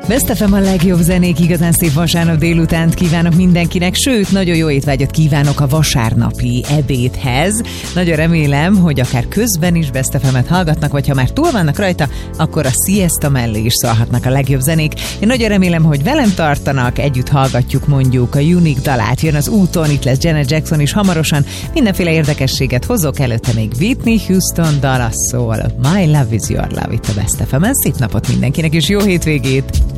Best FM a legjobb zenék, igazán szép vasárnap délutánt kívánok mindenkinek, sőt, nagyon jó étvágyat kívánok a vasárnapi ebédhez. Nagyon remélem, hogy akár közben is Best FM-et hallgatnak, vagy ha már túl vannak rajta, akkor a siesta mellé is szólhatnak a legjobb zenék. Én nagyon remélem, hogy velem tartanak, együtt hallgatjuk mondjuk a Unique dalát, jön az úton, itt lesz Janet Jackson is hamarosan, mindenféle érdekességet hozok, előtte még Whitney Houston dala szól. My Love Is Your Love itt a Best FM-en. Szép napot mindenkinek, és jó hétvégét!